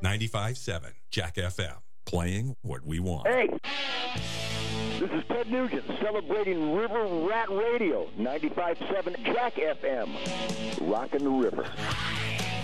95.7 Jack FM, playing what we want. Hey, this is Ted Nugent celebrating River Rat Radio, 95.7 Jack FM, rocking the river.